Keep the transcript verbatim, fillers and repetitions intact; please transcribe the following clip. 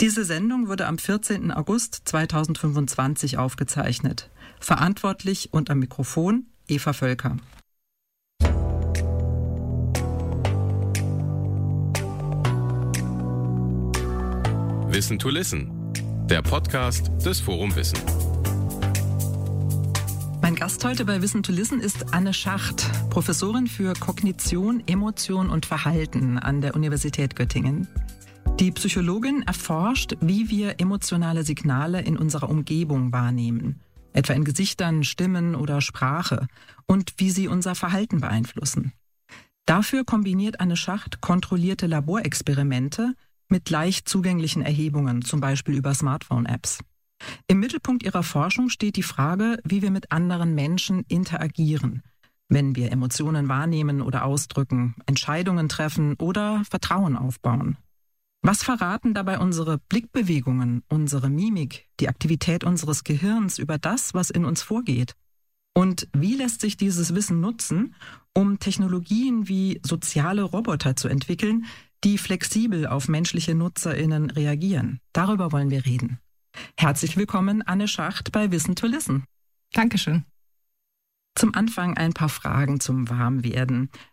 Diese Sendung wurde am vierzehnten August zweitausendfünfundzwanzig aufgezeichnet. Verantwortlich und am Mikrofon Eva Völker. Wissen to Listen, der Podcast des Forum Wissen. Mein Gast heute bei Wissen to Listen ist Anne Schacht, Professorin für Kognition, Emotion und Verhalten an der Universität Göttingen. Die Psychologin erforscht, wie wir emotionale Signale in unserer Umgebung wahrnehmen, etwa in Gesichtern, Stimmen oder Sprache, und wie sie unser Verhalten beeinflussen. Dafür kombiniert Anne Schacht kontrollierte Laborexperimente mit leicht zugänglichen Erhebungen, zum Beispiel über Smartphone-Apps. Im Mittelpunkt ihrer Forschung steht die Frage, wie wir mit anderen Menschen interagieren, wenn wir Emotionen wahrnehmen oder ausdrücken, Entscheidungen treffen oder Vertrauen aufbauen. Was verraten dabei unsere Blickbewegungen, unsere Mimik, die Aktivität unseres Gehirns über das, was in uns vorgeht? Und wie lässt sich dieses Wissen nutzen, um Technologien wie soziale Roboter zu entwickeln, die flexibel auf menschliche NutzerInnen reagieren? Darüber wollen wir reden. Herzlich willkommen, Anne Schacht, bei Wissen to Listen. Dankeschön. Zum Anfang ein paar Fragen zum Warmwerden.